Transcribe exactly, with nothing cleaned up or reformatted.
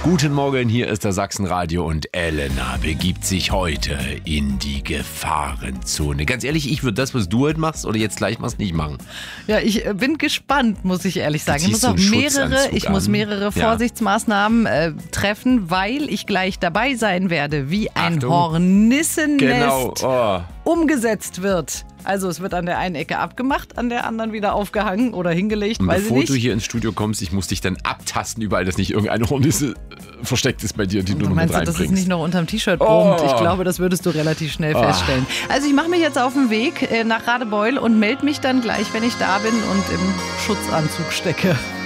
Guten Morgen, hier ist das Sachsenradio und Elena begibt sich heute in die Gefahrenzone. Ganz ehrlich, ich würde das, was du heute machst oder jetzt gleich machst, nicht machen. Ja, ich bin gespannt, muss ich ehrlich sagen. Ich muss Du auch ziehst so einen mehrere, Schutzanzug ich muss an. mehrere Ja. Vorsichtsmaßnahmen äh, treffen, weil ich gleich dabei sein werde, wie ein Achtung. Hornissennest Genau. Oh. umgesetzt wird. Also es wird an der einen Ecke abgemacht, an der anderen wieder aufgehangen oder hingelegt, Und weiß ich bevor nicht. du hier ins Studio kommst, ich muss dich dann abtasten, überall, dass nicht irgendeine Hornisse äh, versteckt ist bei dir, die du noch mit Meinst du, reinbringst. dass es nicht noch unterm T-Shirt brummt? Oh. Ich glaube, das würdest du relativ schnell feststellen. Also ich mache mich jetzt auf den Weg äh, nach Radebeul und melde mich dann gleich, wenn ich da bin und im Schutzanzug stecke.